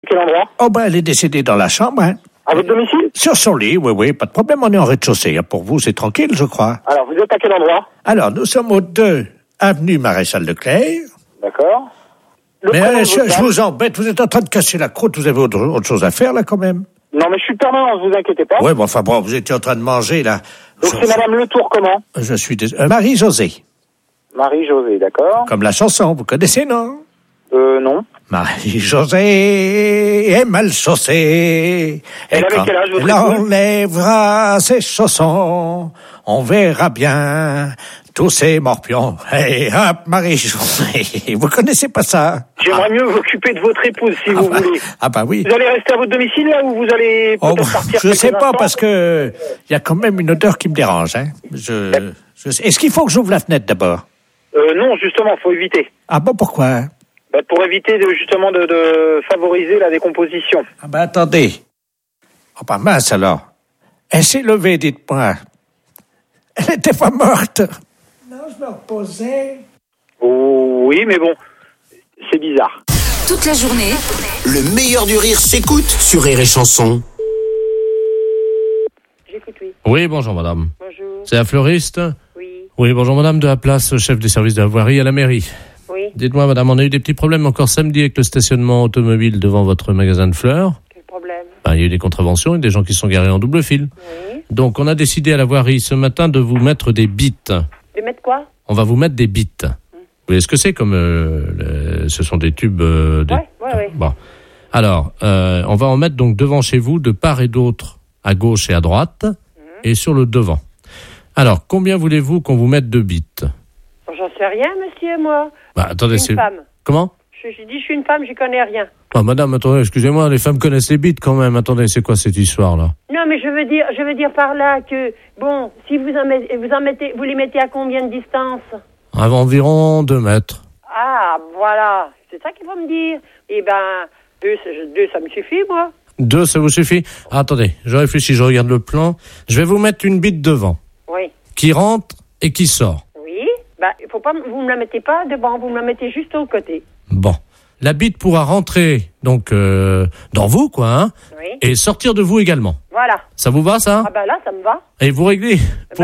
Quel endroit? Oh ben, elle est décédée dans la chambre, hein. À votre domicile? Sur son lit, oui, pas de problème, on est en rez-de-chaussée. Pour vous, c'est tranquille, je crois. Alors, vous êtes à quel endroit? Alors, nous sommes au 2 avenue Maréchal Leclerc. D'accord. Mais je vous embête, vous êtes en train de casser la croûte, vous avez autre chose à faire, là, quand même? Non, mais je suis permanent, ne vous inquiétez pas. Ouais, bon, enfin, bon, vous étiez en train de manger, là. Donc, c'est Madame Le Tour, comment? Je suis désolé. Marie-Josée. Marie-Josée, d'accord. Comme la chanson, vous connaissez, non? Non. Marie-Josée est mal chaussée. Elle avait quel âge, votre Elle épouse? enlèvera ses chaussons, on verra bien tous ces morpions. Hey, hop, Marie-Josée, vous connaissez pas ça? J'aimerais mieux m'occuper de votre épouse, si vous voulez. Ah bah oui. Vous allez rester à votre domicile, là, ou vous allez peut-être partir? Je sais pas, instants parce que il y a quand même une odeur qui me dérange, hein. Est-ce qu'il faut que j'ouvre la fenêtre d'abord? Non, justement, faut éviter. Ah bon, pourquoi? Pour éviter justement de favoriser la décomposition. Ah ben attendez. Oh bah mince alors. Elle s'est levée, dites-moi. Elle était pas morte. Non, je me reposais. Oh, oui, mais bon, c'est bizarre. Toute la journée, Le meilleur du rire s'écoute sur Rire et Chanson. J'écoute, oui. Oui, bonjour madame. Bonjour. C'est la fleuriste? Oui. Oui, bonjour madame, de la place, chef des services de la voirie à la mairie. Oui. Dites-moi madame, on a eu des petits problèmes encore samedi avec le stationnement automobile devant votre magasin de fleurs. Quel problème? Il y a eu des contraventions et des gens qui sont garés en double fil. Oui. Donc on a décidé à la voirie ce matin de vous mettre des bites. De mettre quoi? On va vous mettre des bites. Vous voyez ce que c'est comme... ce sont des tubes... Ouais. Bon. Alors, on va en mettre donc devant chez vous, de part et d'autre, à gauche et à droite, et sur le devant. Alors, combien voulez-vous qu'on vous mette de bites? J'en sais rien, monsieur, moi. Attendez, Je suis une femme. Comment? Je dis, je suis une femme, j'y connais rien. Madame, attendez, excusez-moi, les femmes connaissent les bites quand même. Attendez, c'est quoi cette histoire-là? Non, mais je veux dire par là que, bon, si vous les mettez à combien de distance? À environ 2 mètres. Ah, voilà. C'est ça qu'il faut me dire. Eh ben, 2, ça me suffit, moi. 2, ça vous suffit? Attendez, je réfléchis, je regarde le plan. Je vais vous mettre une bite devant. Oui. Qui rentre et qui sort. Oui. Il faut pas, vous me la mettez pas devant, vous me la mettez juste au côté. Bon. La bite pourra rentrer, donc, dans vous, quoi, hein? Oui. Et sortir de vous également. Voilà. Ça vous va, ça? Ah, là, ça me va. Et vous réglez?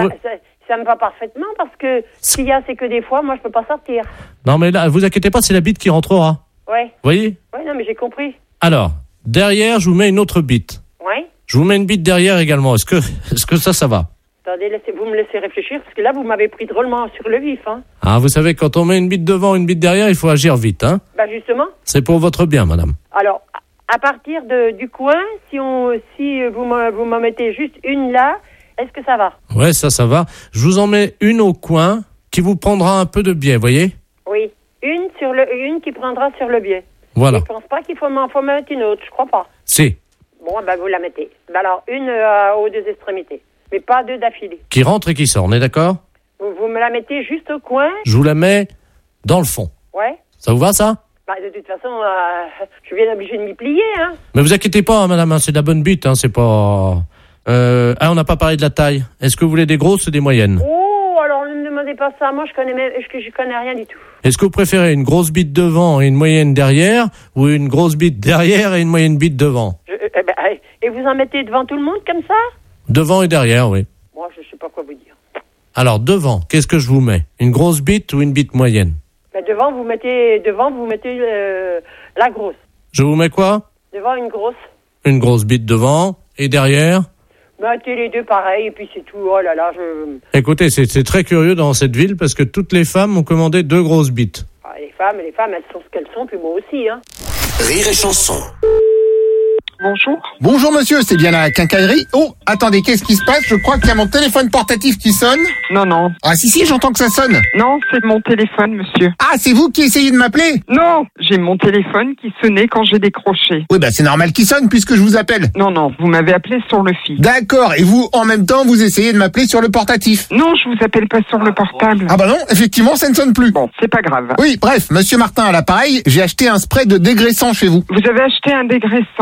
Ça me va parfaitement parce que ce qu'il y a, c'est que des fois, moi, je peux pas sortir. Non, mais là, vous inquiétez pas, c'est la bite qui rentrera. Ouais. Vous voyez? Ouais, non, mais j'ai compris. Alors, derrière, je vous mets une autre bite. Ouais. Je vous mets une bite derrière également. Est-ce que ça va? Attendez, vous me laissez réfléchir parce que là, vous m'avez pris drôlement sur le vif, hein. Ah, vous savez, quand on met une bite devant, une bite derrière, il faut agir vite, hein? Justement. C'est pour votre bien, madame. Alors, à partir du coin, si vous m'en mettez juste une là, est-ce que ça va? Ouais, ça va. Je vous en mets une au coin qui vous prendra un peu de biais, voyez? Oui. Une qui prendra sur le biais. Voilà. Je pense pas qu'il faut mettre une autre, je crois pas. Si. Bon, vous la mettez. Alors, une aux 2 extrémités. Mais pas 2 d'affilée. Qui rentre et qui sort, on est d'accord? Vous me la mettez juste au coin. Je vous la mets dans le fond. Ouais. Ça vous va, ça? De toute façon, je viens obligé de m'y plier, hein. Mais vous inquiétez pas, hein, madame, hein, c'est de la bonne bite, hein, c'est pas... on n'a pas parlé de la taille. Est-ce que vous voulez des grosses ou des moyennes? Oh, alors ne me demandez pas ça. Moi, je connais rien du tout. Est-ce que vous préférez une grosse bite devant et une moyenne derrière, ou une grosse bite derrière et une moyenne bite devant? Et vous en mettez devant tout le monde comme ça? Devant et derrière, oui. Moi, je sais pas quoi vous dire. Alors, devant, qu'est-ce que je vous mets? Une grosse bite ou une bite moyenne? Devant, vous mettez la grosse. Je vous mets quoi? Devant, une grosse. Une grosse bite devant, et derrière? Mettez les 2 pareils, et puis c'est tout. Oh là là, Écoutez, c'est très curieux dans cette ville, parce que toutes les femmes ont commandé 2 grosses bites. Les femmes, elles sont ce qu'elles sont, puis moi aussi, hein. Rire et Chanson. Bonjour. Bonjour monsieur, c'est bien la quincaillerie. Oh, attendez, qu'est-ce qui se passe? Je crois qu'il y a mon téléphone portatif qui sonne. Non. Ah si, j'entends que ça sonne. Non, c'est mon téléphone, monsieur. Ah, c'est vous qui essayez de m'appeler? Non, j'ai mon téléphone qui sonnait quand j'ai décroché. Oui, c'est normal qu'il sonne puisque je vous appelle. Non, vous m'avez appelé sur le fixe. D'accord, et vous, en même temps, vous essayez de m'appeler sur le portatif? Non, je vous appelle pas sur le portable. Ah non, effectivement, ça ne sonne plus. Bon, c'est pas grave. Oui, bref, monsieur Martin à l'appareil, j'ai acheté un spray de dégraissant chez vous. Vous avez acheté un dégraissant? Voilà,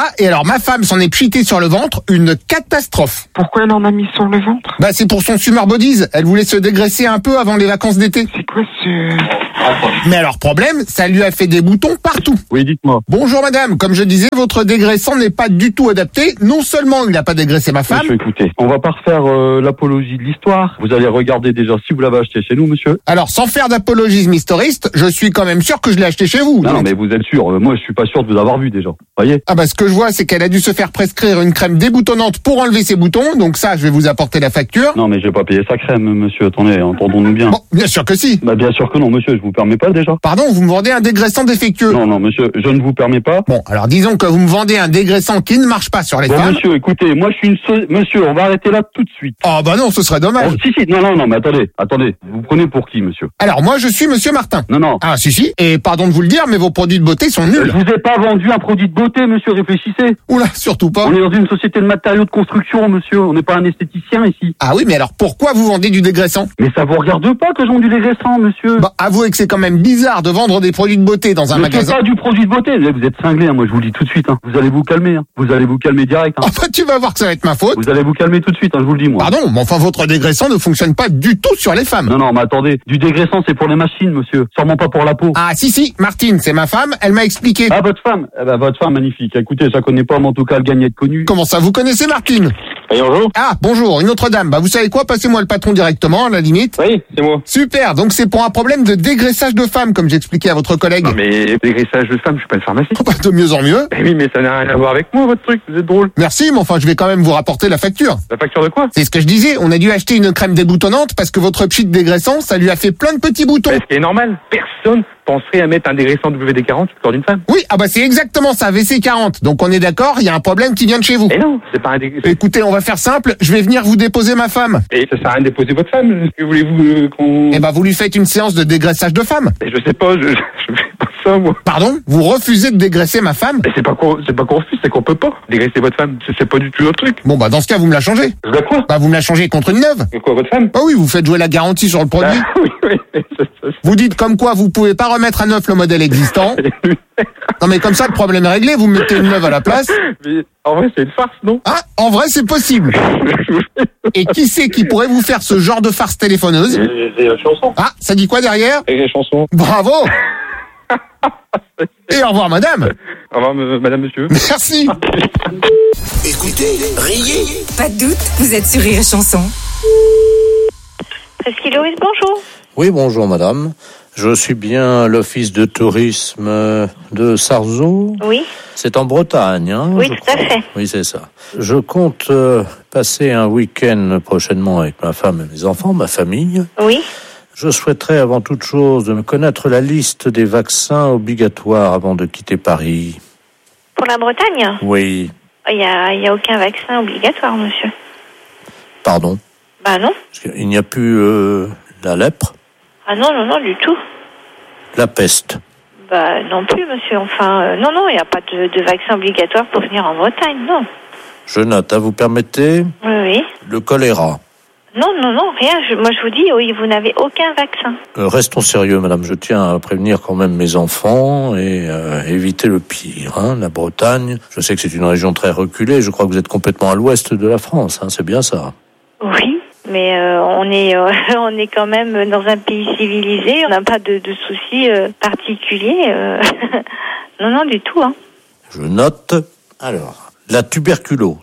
Voilà, et alors ma femme s'en est pchitée sur le ventre, une catastrophe. Pourquoi elle en a mis sur le ventre? Bah c'est pour son Summer Bodies, elle voulait se dégraisser un peu avant les vacances d'été. C'est quoi ce... Mais alors problème, ça lui a fait des boutons partout. Oui, dites-moi. Bonjour madame, comme je disais, votre dégraissant n'est pas du tout adapté. Non seulement il n'a pas dégraissé ma femme... Monsieur, écoutez, on va pas refaire l'apologie de l'histoire. Vous allez regarder déjà si vous l'avez acheté chez nous, monsieur. Alors sans faire d'apologisme historiste, je suis quand même sûr que je l'ai acheté chez vous. Non, mais vous êtes sûr. Moi, je suis pas sûr de vous avoir vu déjà. Voyez. Ah bah ce que je vois, c'est qu'elle a dû se faire prescrire une crème déboutonnante pour enlever ses boutons. Donc ça, je vais vous apporter la facture. Non, mais je vais pas payer sa crème, monsieur. Attendez, entendons-nous bien. Bon, bien sûr que si. Bah bien sûr que non, monsieur. Je vous permets pas déjà. Pardon, vous me vendez un dégraissant défectueux. Non, monsieur, je ne vous permets pas. Bon, alors disons que vous me vendez un dégraissant qui ne marche pas sur les Bon, femmes. monsieur, écoutez, moi, je suis monsieur, on va arrêter là tout de suite. Oh bah non, ce serait dommage. Oh, si, non, mais attendez. Vous prenez pour qui, monsieur? Alors moi, je suis monsieur Martin. Non. Ah si, et pardon de vous le dire, mais vos produits de beauté sont nuls. Je vous ai pas vendu un produit de beauté, monsieur, réfléchissez. Oula, surtout pas. On est dans une société de matériaux de construction, monsieur. On n'est pas un esthéticien ici. Ah oui, mais alors pourquoi vous vendez du dégraissant? Mais ça vous regarde pas que je vends du dégraissant, monsieur. Bah avouez que c'est quand même bizarre de vendre des produits de beauté dans un Mais magasin. c'est pas du produit de beauté. Vous êtes cinglé, hein. Moi je vous le dis tout de suite. Hein. Vous allez vous calmer. Hein. Vous allez vous calmer direct. Hein. Ah bah tu vas voir que ça va être ma faute. Vous allez vous calmer tout de suite. Hein, je vous le dis moi. Pardon, mais enfin votre dégraissant ne fonctionne pas du tout sur les femmes. Non, mais attendez. Du dégraissant, c'est pour les machines, monsieur. Sûrement pas pour la peau. Ah si, Martine, c'est ma femme, elle m'a expliqué. Ah, votre femme. Eh ben, votre femme, magnifique. Écoutez, je la connais pas, mais en tout cas, elle gagne à être connue. Comment ça, vous connaissez Martine? Oui, bonjour. Ah, bonjour, une autre dame. Bah vous savez quoi, passez-moi le patron directement, à la limite. Oui, c'est moi. Super, donc c'est pour un problème de dégraissage de femme, comme j'expliquais à votre collègue. Non, mais dégraissage de femme, je suis pas le pharmacien. Oh, bah, de mieux en mieux. Eh oui, mais ça n'a rien à voir avec moi, votre truc. Vous êtes drôle. Merci, mais enfin je vais quand même vous rapporter la facture. La facture de quoi? C'est ce que je disais, on a dû acheter une crème déboutonnante parce que votre pchit dégraissant, ça lui a fait plein de petits boutons. Ce qui est normal. Personne penserait à mettre un dégraissant WD-40 sur le corps d'une femme. Oui, ah bah c'est exactement ça, WC40. Donc on est d'accord, il y a un problème qui vient de chez vous. Et non, c'est pas un dégraissant. Écoutez, on va faire simple, je vais venir vous déposer ma femme. Et ça sert à rien de déposer votre femme. Que voulez-vous qu'on... Eh bah vous lui faites une séance de dégraissage de femme. Et je sais pas, je fais pas ça, moi. Pardon? Vous refusez de dégraisser ma femme? Et c'est pas qu'on refuse, c'est qu'on peut pas dégraisser votre femme. C'est pas du tout un truc. Bon bah dans ce cas, vous me la changez. Je dois quoi? Bah vous me la changez contre une neuve. Et quoi, votre femme? Bah oui, vous faites jouer la garantie sur le produit. Ah, oui. Vous dites comme quoi vous pouvez pas remettre à neuf le modèle existant. Non mais comme ça le problème est réglé, vous mettez une neuve à la place. Mais en vrai, c'est une farce, non? Ah, en vrai c'est possible. Et qui c'est qui pourrait vous faire ce genre de farce téléphoneuse? C'est la chanson. Ah, ça dit quoi derrière? Et la chanson. Bravo. Et au revoir madame. Au revoir, madame, monsieur. Merci. Écoutez, riez. Pas de doute, vous êtes sur Rire et Chanson. Presqu'île Loris, bonjour. Oui, bonjour madame. Je suis bien à l'office de tourisme de Sarzeau. Oui. C'est en Bretagne, hein? Oui, je tout à crois. fait. Oui, c'est ça. Je compte passer un week-end prochainement avec ma femme et mes enfants, ma famille. Oui. Je souhaiterais avant toute chose de connaître la liste des vaccins obligatoires avant de quitter Paris. Pour la Bretagne? Oui. Il y a aucun vaccin obligatoire, monsieur. Pardon? Bah non. Parce qu'il n'y a plus la lèpre? Ah non, du tout. La peste? Bah non plus, monsieur. Enfin, non, il n'y a pas de vaccin obligatoire pour venir en Bretagne, non. Je note, vous permettez? Oui. Le choléra? Non, rien. Moi, je vous dis, oui, vous n'avez aucun vaccin. Restons sérieux, madame. Je tiens à prévenir quand même mes enfants et éviter le pire. Hein. La Bretagne, je sais que c'est une région très reculée. Je crois que vous êtes complètement à l'ouest de la France. Hein. C'est bien ça? Oui, mais on est quand même dans un pays civilisé. On n'a pas de soucis particuliers. Non, du tout. Hein. Je note. Alors, la tuberculose.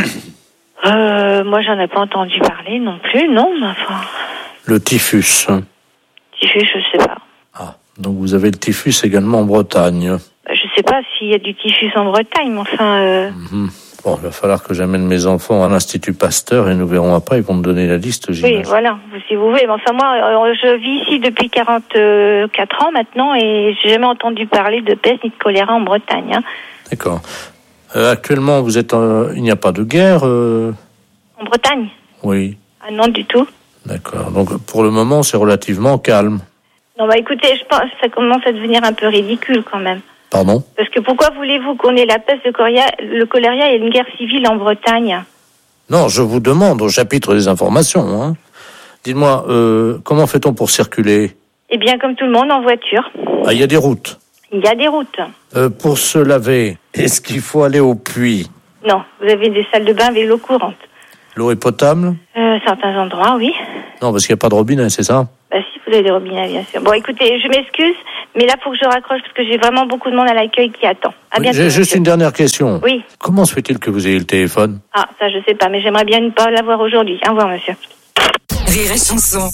Moi, j'en ai pas entendu parler non plus, non, mais enfin... Le typhus. Typhus, je sais pas. Ah, donc vous avez le typhus également en Bretagne. Je sais pas s'il y a du typhus en Bretagne, mais enfin... Bon, il va falloir que j'amène mes enfants à l'Institut Pasteur et nous verrons après, ils vont me donner la liste, j'imagine. Oui, voilà, si vous voulez. Mais enfin, moi, je vis ici depuis 44 ans maintenant et j'ai jamais entendu parler de peste ni de choléra en Bretagne. Hein. D'accord. Actuellement, vous êtes il n'y a pas de guerre En Bretagne? Oui. Ah non, du tout. D'accord. Donc, pour le moment, c'est relativement calme. Non, bah écoutez, je pense que ça commence à devenir un peu ridicule quand même. Pardon? Parce que pourquoi voulez-vous qu'on ait la peste, le choléra et une guerre civile en Bretagne? Non, je vous demande au chapitre des informations. Hein. Dites-moi, comment fait-on pour circuler? Eh bien, comme tout le monde, en voiture. Ah, il y a des routes? Il Il y a des routes. Pour se laver, est-ce qu'il faut aller au puits? Non, vous avez des salles de bain avec l'eau courante. L'eau est potable? Certains endroits, oui. Non, parce qu'il n'y a pas de robinet, c'est ça? Bah si, vous avez des robinets, bien sûr. Bon, écoutez, je m'excuse, mais là, il faut que je raccroche parce que j'ai vraiment beaucoup de monde à l'accueil qui attend. À bientôt. J'ai juste une dernière question. Oui. Comment se fait-il que vous ayez le téléphone? Ah, ça, je sais pas, mais j'aimerais bien ne pas l'avoir aujourd'hui. Au revoir, monsieur. Rire et chanson.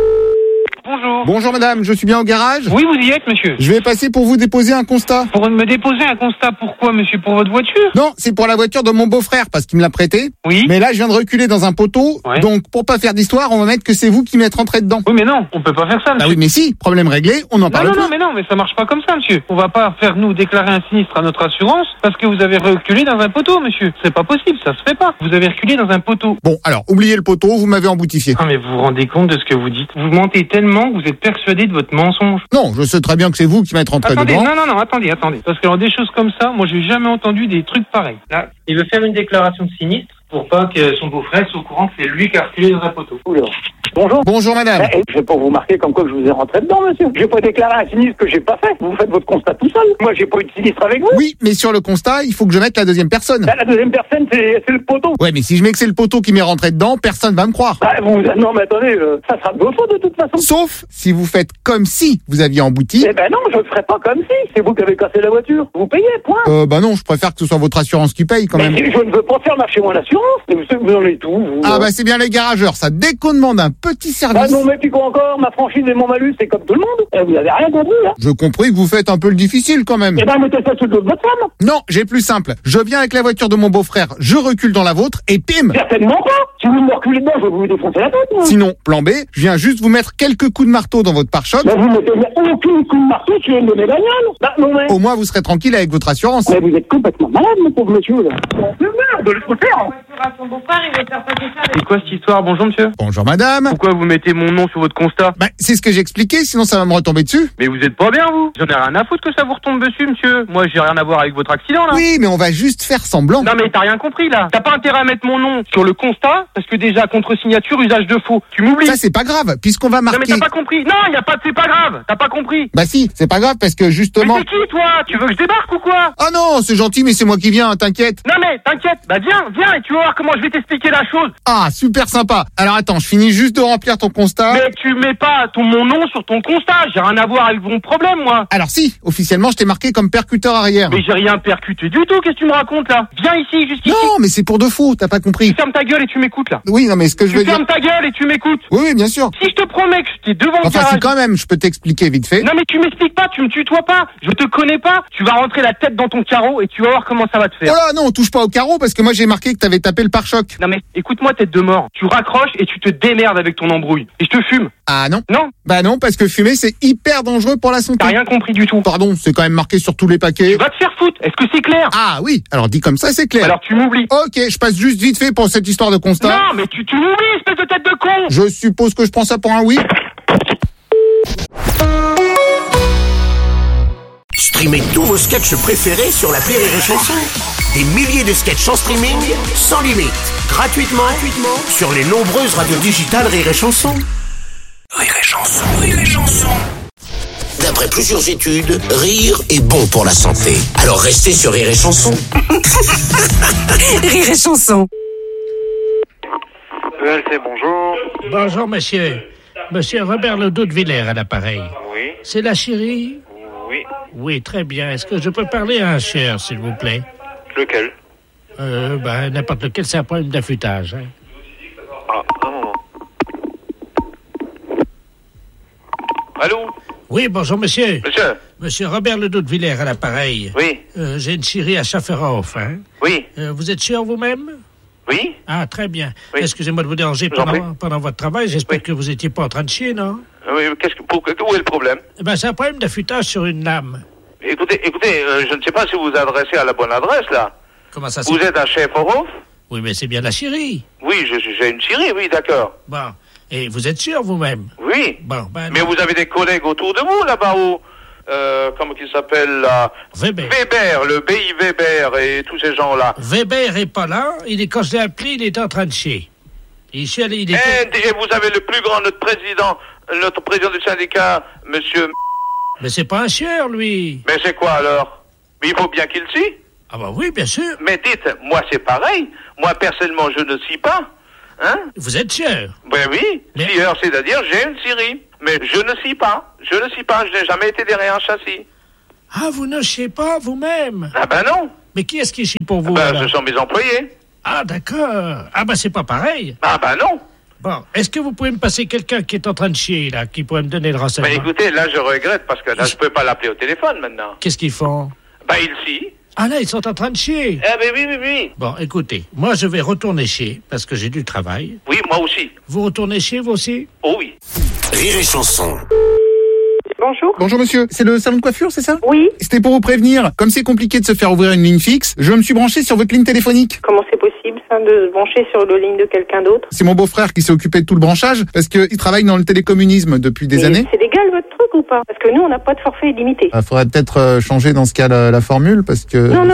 Bonjour. Bonjour madame, je suis bien au garage? Oui, vous y êtes, monsieur. Je vais passer pour vous déposer un constat. Pour me déposer un constat, pourquoi, monsieur? Pour votre voiture? Non, c'est pour la voiture de mon beau-frère parce qu'il me l'a prêtée. Oui. Mais là, je viens de reculer dans un poteau. Ouais. Donc, pour pas faire d'histoire, on va mettre que c'est vous qui m'êtes rentré dedans. Oui, mais non, on peut pas faire ça, monsieur. Bah oui, mais si, problème réglé, on en parle plus. Non, mais ça marche pas comme ça, monsieur. On va pas faire nous déclarer un sinistre à notre assurance parce que vous avez reculé dans un poteau, monsieur. C'est pas possible, ça se fait pas. Vous avez reculé dans un poteau. Bon, alors, oubliez le poteau, vous m'avez emboutifié. Ah, mais vous vous rendez compte de ce que vous dites? Vous mentez tellement que vous êtes persuadé de votre mensonge. Non, je sais très bien que c'est vous qui m'êtes rentré dedans. Non, attendez. Parce que alors, des choses comme ça, moi, j'ai jamais entendu des trucs pareils. Là, il veut faire une déclaration de sinistre pour pas que son beau-frère soit au courant que c'est lui qui a reculé dans un poteau. Oula. Bonjour. Bonjour madame. Je vais pas vous marquer comme quoi que je vous ai rentré dedans, monsieur. J'ai pas déclaré un sinistre que j'ai pas fait. Vous faites votre constat tout seul. Moi, j'ai pas eu de sinistre avec vous. Oui, mais sur le constat, il faut que je mette la deuxième personne. Là, la deuxième personne, c'est le poteau. Ouais, mais si je mets que c'est le poteau qui m'est rentré dedans, personne va me croire. Non, mais attendez, ça sera de votre faute de toute façon. Sauf si vous faites comme si vous aviez embouti. Eh ben non, je ne ferai pas comme si. C'est vous qui avez cassé la voiture. Vous payez, point. Bah non, je préfère que ce soit votre assurance qui paye quand même. Mais je ne veux pas faire marcher mon assurance. Mais vous en êtes où, vous? Ah bah c'est bien les garageurs, ça. Dès qu'on demande un petit service... Ah non, mais puis quoi encore? Ma franchise et mon malus, c'est comme tout le monde. Vous avez rien compris, là. Je compris que vous faites un peu le difficile quand même. Eh ben, mettez ça sur le dos de votre femme. Non, j'ai plus simple. Je viens avec la voiture de mon beau-frère, je recule dans la vôtre et pim! Certainement pas. Si vous me reculez dedans, je vais vous défoncer la tête, moi. Sinon, plan B, je viens juste vous mettre quelques coups de marteau dans votre pare-choc. Mais vous ne mettez aucun coup de marteau sur une de mes bagnoles. Bah, non, mais... Au moins, vous serez tranquille avec votre assurance. Mais vous êtes complètement malade, mon pauvre monsieur, là. De l'autre côté, hein. C'est quoi cette histoire? Bonjour, monsieur. Bonjour madame. Pourquoi vous mettez mon nom sur votre constat? Bah, c'est ce que j'expliquais, sinon ça va me retomber dessus. Mais vous êtes pas bien, vous? J'en ai rien à foutre que ça vous retombe dessus, monsieur. Moi, j'ai rien à voir avec votre accident, là. Oui, mais on va juste faire semblant. Non, mais t'as rien compris, là. T'as pas intérêt à mettre mon nom sur le constat, parce que déjà, contre-signature, usage de faux. Tu m'oublies. Ça, c'est pas grave, puisqu'on va marquer... Non, mais t'as pas compris. Non, y a pas de c'est pas grave. T'as pas compris. Bah si, c'est pas grave, parce que justement... Mais c'est qui, toi? Tu veux que je débarque ou quoi? Ah non, c'est gentil, mais c'est moi qui viens, t'inquiète. Non, mais t'inquiète. Bah, viens, et tu vas voir comment je vais t'expliquer la chose. Ah, super sympa. Alors attends, je finis juste de remplir ton constat. Mais tu mets pas mon nom sur ton constat. J'ai rien à voir avec mon problème, moi. Alors si, officiellement, je t'ai marqué comme percuteur arrière. Mais j'ai rien percuté du tout. Qu'est-ce que tu me racontes, là? Viens ici, juste ici. Non, mais c'est pour de faux, t'as pas compris. Tu fermes ta gueule et tu m'écoutes, là. Oui, non, mais ce que je veux Tu dire... fermes ta gueule et tu m'écoutes. Oui, bien sûr. Si je te promets que j'étais devant le Enfin, garage... si quand même, je peux t'expliquer vite fait. Non, mais tu m'expliques pas, tu me tutoies pas. Je te connais pas. Tu vas rentrer la tête dans ton carreau et tu vas voir comment ça va te faire. Oh là, non, touche pas au carreau parce que moi j'ai marqué que t'avais tapé le pare-choc. Non, mais écoute-moi, tête de mort. Tu raccroches et tu te démerdes avec ton embrouille. Et je te fume. Ah non? Non. Bah non, parce que fumer c'est hyper dangereux pour la santé. T'as rien compris du tout. Pardon, c'est quand même marqué sur tous les paquets. Tu vas te faire foutre. Est-ce que c'est clair? Ah oui, alors dit comme ça c'est clair. Alors tu m'oublies. Ok, je passe juste vite fait pour cette histoire de constat. Non, mais tu m'oublies, espèce de tête de con. Je suppose que je prends ça pour un oui. Streamez tous vos sketchs préférés sur l'appli Rire et Chanson. Des milliers de sketchs en streaming, sans limite, gratuitement sur les nombreuses radios digitales Rire et Chanson. Rire et Chanson, Rire et Chanson. D'après plusieurs études, rire est bon pour la santé. Alors restez sur Rire et Chanson. Rire et chanson. ELC, bonjour. Bonjour, monsieur. Monsieur Robert Ledoux de Villers à l'appareil. Oui. C'est la chérie? Oui. Oui, très bien. Est-ce que je peux parler à un cher, s'il vous plaît? Lequel? N'importe lequel, c'est un problème d'affûtage. Hein. Ah, un moment. Allô? Oui, bonjour, monsieur. Monsieur? Monsieur Robert Ledoux de Villers à l'appareil. Oui. J'ai une chérie à Schafferhof, hein? Oui. Vous êtes sûr vous-même? Oui. Ah, très bien. Oui. Excusez-moi de vous déranger pendant votre travail. J'espère que vous étiez pas en train de chier, non? Oui, où est le problème? C'est un problème d'affûtage sur une lame. Écoutez, je ne sais pas si vous vous adressez à la bonne adresse, là. Comment ça se Vous êtes un chef Orof? Oui, mais c'est bien la chérie. Oui, j'ai une chérie, oui, d'accord. Bon. Et vous êtes sûr vous-même? Oui. Bon, mais vous avez des collègues autour de vous, là-bas, où... comment il s'appelle, là? Weber. Weber, le BI Weber et tous ces gens-là. Weber est pas là. Quand je l'ai appelé, il est en train de chier. Et vous avez le plus grand, notre président du syndicat, monsieur... Mais c'est pas un chieur, lui. Mais c'est quoi alors? Mais il faut bien qu'il scie. Ah bah oui, bien sûr. Mais dites, moi c'est pareil. Moi personnellement je ne scie pas. Hein? Vous êtes chieur. Ben oui, scieur, c'est-à-dire j'ai une scierie. Mais je ne scie pas. Je n'ai jamais été derrière un châssis. Ah, vous ne sciez pas vous-même? Ah ben non. Mais qui est-ce qui chie pour vous? Ben ce sont mes employés. Ah d'accord. Ah bah c'est pas pareil. Ah ben non. Bon, est-ce que vous pouvez me passer quelqu'un qui est en train de chier, là, qui pourrait me donner le renseignement? Ben écoutez, là je regrette parce que là je peux pas l'appeler au téléphone maintenant. Qu'est-ce qu'ils font? Ben ils scient. Ah là, ils sont en train de chier. Eh ben oui. Bon, écoutez, moi je vais retourner chier, parce que j'ai du travail. Oui, moi aussi. Vous retournez chier, vous aussi? Oh oui. Rire et chanson. Bonjour. Bonjour monsieur, c'est le salon de coiffure, c'est ça? Oui. C'était pour vous prévenir, comme c'est compliqué de se faire ouvrir une ligne fixe, je me suis branché sur votre ligne téléphonique. Comment c'est possible ça, de se brancher sur la ligne de quelqu'un d'autre? C'est mon beau-frère qui s'est occupé de tout le branchage, parce qu'il travaille dans le télécommunisme depuis des années. C'est légal votre truc ou pas? Parce que nous on n'a pas de forfait illimité. Il faudrait peut-être changer dans ce cas la formule, parce que... Non.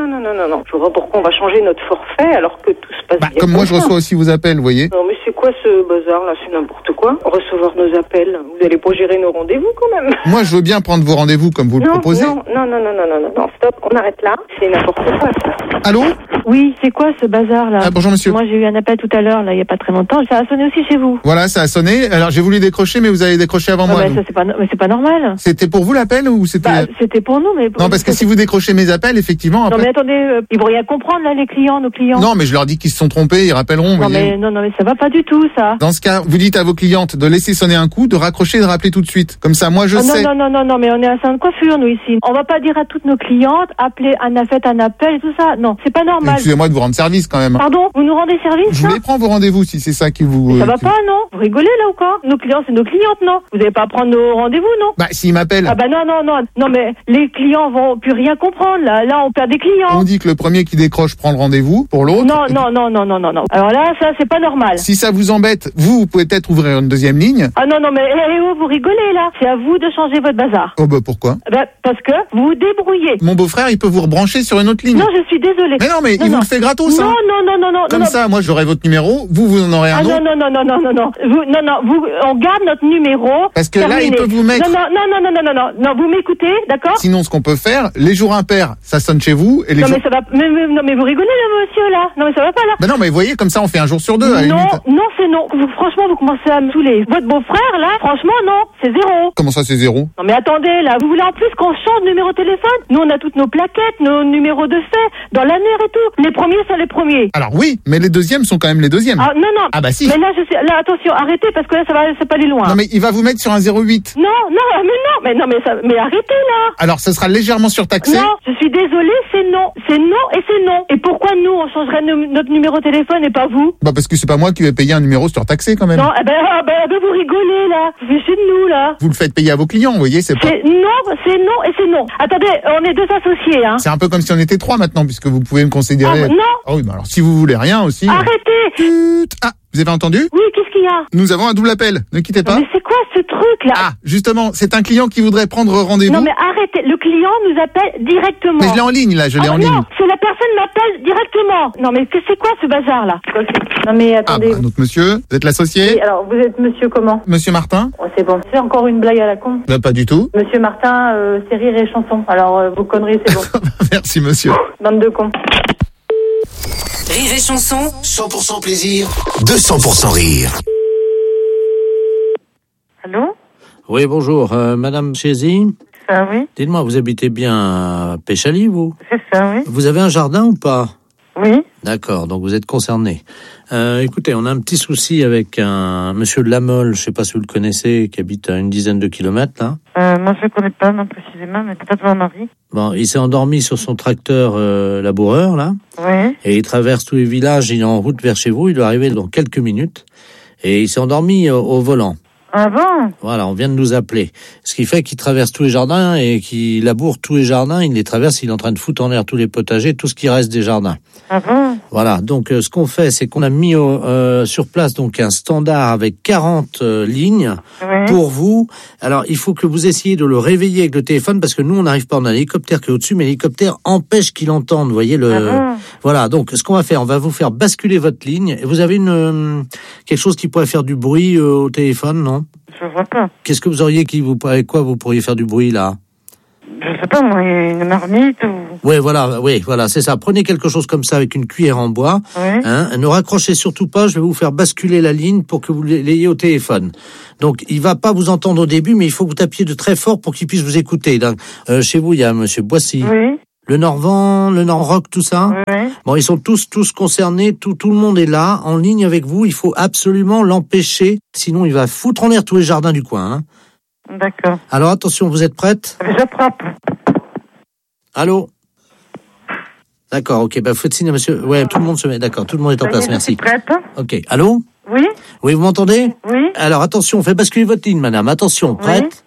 Je vois pas pourquoi on va changer notre forfait alors que tout se passe bien. Comme moi je reçois aussi vos appels, vous voyez. Non mais c'est quoi ce bazar là? C'est n'importe quoi. Recevoir nos appels. Vous allez pas gérer nos rendez-vous quand même. Moi je veux bien prendre vos rendez-vous comme vous le proposez. Non, stop, on arrête là. C'est n'importe quoi ça. Allô? Oui, c'est quoi ce bazar là? Bonjour monsieur. Moi j'ai eu un appel tout à l'heure là, il y a pas très longtemps. Ça a sonné aussi chez vous. Voilà, ça a sonné. Alors j'ai voulu décrocher mais vous avez décroché avant moi. Ça, c'est pas normal. C'était pour vous l'appel ou c'était... C'était pour nous mais... Non parce que si vous décrochez mes appels, effectivement... Après... Non mais attendez, ils vont rien comprendre là, nos clients. Non mais je leur dis qu'ils se sont trompés, ils rappelleront. Non mais ça va pas du tout ça. Dans ce cas, vous dites à vos clientes de laisser sonner un coup, de raccrocher et de rappeler tout de suite. Comme ça, moi je sais... Non, mais on est à salon de coiffure nous ici. On va pas dire à toutes nos clientes, appelez faites un appel et tout ça. Non, c'est pas normal. Excusez-moi de vous rendre service quand même. Pardon, vous nous rendez service? Je vous les prends vos rendez-vous si c'est ça qui vous... Ça va pas, non? Vous rigolez là ou quoi? Nos clients, c'est nos clientes, non? Vous allez pas prendre nos rendez-vous, non? Bah, s'ils m'appellent... Ah bah non, mais les clients vont plus rien comprendre, là on perd des clients. On dit que le premier qui décroche prend le rendez-vous pour l'autre. Non. Alors là, ça, c'est pas normal. Si ça vous embête, vous pouvez peut-être ouvrir une deuxième ligne. Ah non, mais vous rigolez là. C'est à vous de changer votre bazar. Oh bah pourquoi? Parce que vous vous débrouillez. Mon beau-frère, il peut vous rebrancher sur une autre ligne. Non, je suis désolée. Mais non, mais il vous le fait gratos, non, hein. Non. Comme ça, moi j'aurai votre numéro, vous en aurez un autre. Non. On garde notre numéro. Parce que terminé. là, il peut vous mettre... Non, vous m'écoutez, d'accord? Sinon, ce qu'on peut faire, les jours impairs, ça sonne chez vous, et les jours... Mais ça va... mais vous rigolez là, monsieur, là? Non, mais ça va pas, là? Non, mais vous voyez, comme ça, on fait un jour sur deux, à la limite. Non, c'est non. Franchement, vous commencez à me saouler. Votre beau-frère, là, franchement, non, c'est 0. Comment ça, c'est 0? Non, mais attendez, là, vous voulez en plus qu'on change de numéro de téléphone? Nous, on a toutes nos plaquettes, nos numéros de fait, dans l'annuaire et tout. Les premiers sont les premiers. Alors oui, mais les deuxièmes sont quand même les deuxièmes. Ah, non. Ah bah si. Mais là, attention, arrêtez, parce que là, ça va aller loin. Non, mais il va vous mettre sur un 08. Mais arrêtez, là. Alors, ce sera légèrement surtaxé. Non, je suis désolée, c'est non. C'est non et c'est non. Et pourquoi nous, on changerait notre numéro de téléphone et pas vous? Bah, parce que c'est pas moi qui vais payer un numéro surtaxé, quand même. Non, vous rigolez, là. Vous fichez de nous, là. Vous le faites payer à vos clients, vous voyez, c'est pas... C'est non et c'est non. Attendez, on est deux associés, hein. C'est un peu comme si on était 3 maintenant, puisque vous pouvez me considérer... Non. Ah oui, bah alors, si vous voulez rien aussi... Arrêtez. Ah, vous avez entendu? Oui, qu'est-ce qu'il y a? Nous avons un double appel, ne quittez pas. Mais c'est quoi ce truc, là? Ah, justement, c'est un client qui voudrait prendre rendez-vous. Non, mais arrêtez, le client nous appelle directement. Mais je l'ai en ligne, là, je l'ai en ligne. Non, c'est la personne m'appelle directement. Non, mais c'est quoi ce bazar, là? Non, mais attendez. Ah, donc monsieur, vous êtes l'associé? Oui, alors, vous êtes monsieur comment? Monsieur Martin? Oh, c'est bon, c'est encore une blague à la con. Pas du tout. Monsieur Martin, c'est rire et chanson. Alors, vos conneries, c'est bon. Merci, monsieur. Bande de cons. Rire et chanson. 100% plaisir, 200% rire. Allô? Oui, bonjour. Madame Chézy? Ça, oui. Dites-moi, vous habitez bien à Péchaly, vous? C'est ça, oui. Vous avez un jardin ou pas? Oui. D'accord, donc vous êtes concerné. Écoutez, on a un petit souci avec un monsieur de la Mole, je sais pas si vous le connaissez, qui habite à une dizaine de kilomètres, là. Moi, je le connais pas, non, précisément, mais peut-être mon mari. Bon, il s'est endormi sur son tracteur laboureur, là. Oui. Et il traverse tous les villages, il est en route vers chez vous, il doit arriver dans quelques minutes. Et il s'est endormi au volant. Ah bon? Voilà, on vient de nous appeler. Ce qui fait qu'il traverse tous les jardins et qu'il laboure tous les jardins, il les traverse, il est en train de foutre en l'air tous les potagers, tout ce qui reste des jardins. Ah bon? Voilà, donc ce qu'on fait, c'est qu'on a mis sur place donc un standard avec 40 lignes pour vous. Alors, il faut que vous essayiez de le réveiller avec le téléphone parce que nous, on n'arrive pas, on a l'hélicoptère qui est au-dessus, mais l'hélicoptère empêche qu'il entende, vous voyez le... Ah bon? Voilà, donc ce qu'on va faire, on va vous faire basculer votre ligne. Et vous avez quelque chose qui pourrait faire du bruit au téléphone, non? hein. Je vois pas. Qu'est-ce que vous auriez avec quoi vous pourriez faire du bruit, là? Je sais pas, moi, une marmite ou... Oui, voilà, c'est ça. Prenez quelque chose comme ça avec une cuillère en bois. Oui. Hein, ne raccrochez surtout pas, je vais vous faire basculer la ligne pour que vous l'ayez au téléphone. Donc, il va pas vous entendre au début, mais il faut que vous tapiez de très fort pour qu'il puisse vous écouter. Donc, chez vous, il y a monsieur Boissy. Oui. Le Nord-Vent, le Nord-Rock, tout ça. Oui. Bon, ils sont tous concernés, tout le monde est là, en ligne avec vous. Il faut absolument l'empêcher, sinon il va foutre en l'air tous les jardins du coin, hein. D'accord. Alors, attention, vous êtes prête? J'attrape. Allô? D'accord, ok, faites signe à monsieur. Ouais, tout le monde se met, d'accord, tout le monde est en place, merci. Prête. Ok, allô? Oui. Oui, vous m'entendez? Oui. Alors, attention, on fait basculer votre ligne, madame. Attention, prête?